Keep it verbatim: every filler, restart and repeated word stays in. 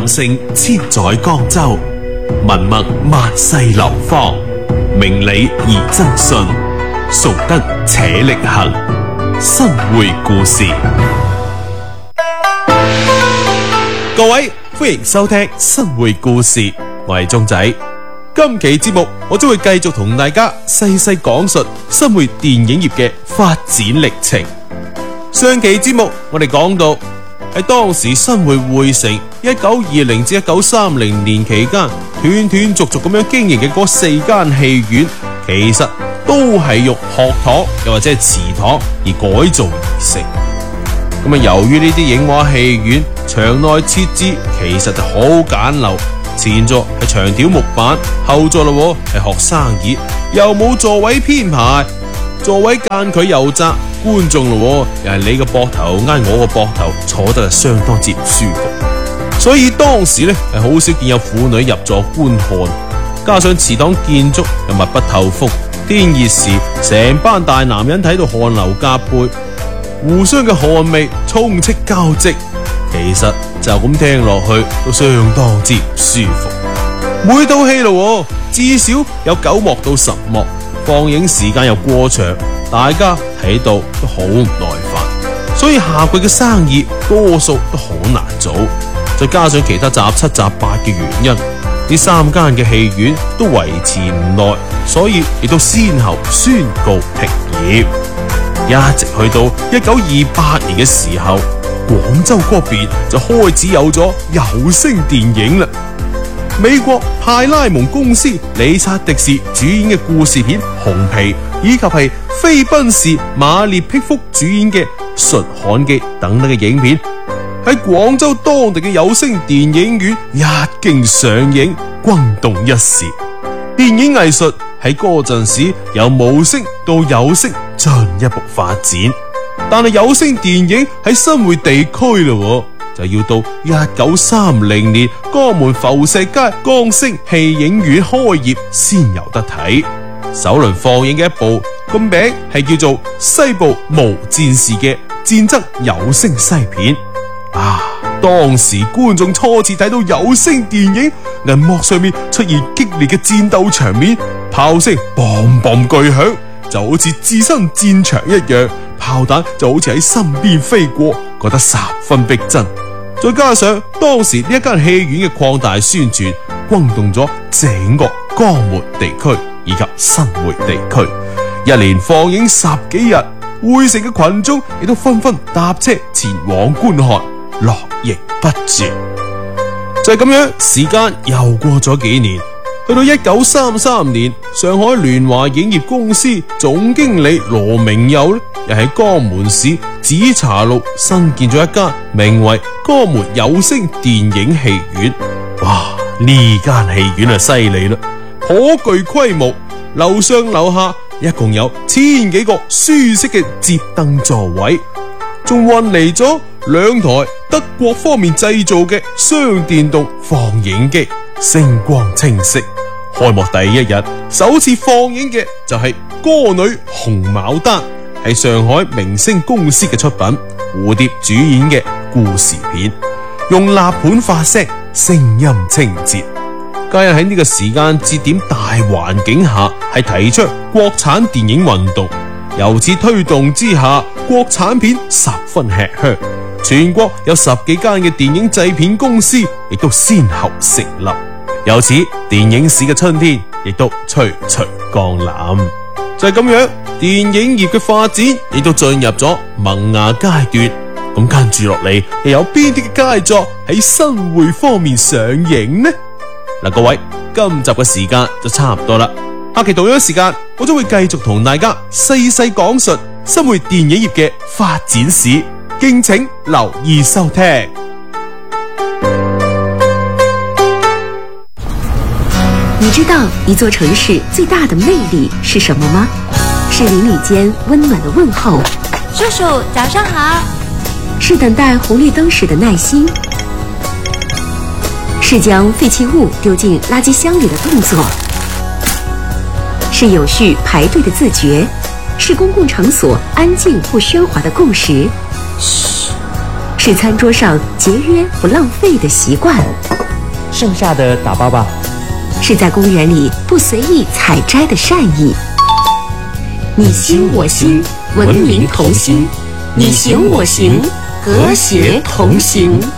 聲千載江州，文墨萬世流芳。明理而爭信，崇德且力行。新會故事，各位歡迎收聽新會故事，我係鐘仔。今期節目我將會繼續同大家細細講述新會電影業嘅發展歷程。上期節目我哋講到喺當時新會匯城一九二零至一九三零年期間斷斷續續咁樣經營嘅嗰四間戲院，其實都係用學堂又或者係祠堂而改造而成。咁啊，由於呢啲影畫戲院場內設置其實就好簡陋，前座係長條木板，後座咯係學生椅，又冇座位編排，座位間距又窄，觀眾咯又係你個膊頭挨我個膊頭，坐得係相當之唔舒服。所以當時咧係好少見有婦女入座觀看，加上祠堂建築又密不透風，天熱時成班大男人睇到汗流浹背，互相嘅汗味充斥交織，其實就咁聽落去都相當之唔舒服。每套戲咯至少有九幕到十幕，放映時間又過長，大家睇到都好唔耐煩，所以下季嘅生意多數都好難做。再加上其他雜七雜八嘅原因，呢三間嘅戲院都維持唔耐，所以亦都先後宣告停業。一直去到一九二八年嘅時候，廣州嗰邊就開始有咗有聲電影啦。美國派拉蒙公司理察迪士主演嘅故事片《紅皮》，以及係菲賓士馬列辟福主演嘅《馴悍記》等等嘅影片，喺廣州當地嘅有聲電影院一經上映，轟動一時。電影藝術喺嗰陣時由無聲到有聲進一步發展，但係有聲電影喺新會地區咯，就要到一九三零年江門浮石街江星戲影院開業先有得睇。首輪放映嘅一部個名係叫做《西部無戰事》嘅戰爭有聲西片。啊！當時觀眾初次睇到有聲電影，銀幕上面出現激烈嘅戰鬥場面，炮聲砰砰巨響，就好似置身戰場一樣，炮彈就好似喺身邊飛過，覺得十分逼真。再加上當時呢一間戲院嘅擴大宣傳，轟動咗整個江門地區以及新會地區，一連放映十幾日，匯城嘅群眾亦都紛紛搭車前往觀看，絡繹不絕。就係咁樣，時間又過咗幾年，去到一九三三年，上海聯華影業公司總經理羅明佑咧，又喺江門市紫茶路新建咗一間名為江門有聲電影戲院。哇！呢間戲院啊犀利啦，頗具規模，樓上樓下一共有千幾個舒適嘅折凳座位，仲運嚟咗兩台德國方面製造嘅雙電動放映機，聲光清晰。開幕第一日首次放映嘅就係歌女紅牡丹，係上海明星公司嘅出品，蝴蝶主演嘅故事片，用立盤發聲，聲音清澈。加入喺呢個時間節點大環境下，係提出國產電影運動，由此推動之下，國產片十分吃香。全國有十幾間嘅電影製片公司亦都先後成立，由此電影史嘅春天亦都徐徐降臨。就係咁樣，電影業嘅發展亦都進入咗萌芽階段。咁跟住落嚟，又有邊啲嘅佳作喺新會方面上映呢？嗱，各位，今集嘅時間就差唔多啦。下期同樣時間，我將會繼續同大家細細講述新會電影業嘅發展史，敬請留意收聽。 你知道一座城市最大的魅力是什麼嗎？是鄰里間溫暖的問候， 叔叔早上好。 是等待紅綠燈時的耐心，是將廢棄物丟進垃圾箱裡的動作，是有序排隊的自覺，是公共場所安靜不喧嘩的共識。噓， 是餐桌上节约不浪费的习惯， 剩下的打包吧。 是在公园里不随意采摘的善意。你心我心，文明同心；你行我行，和谐同行。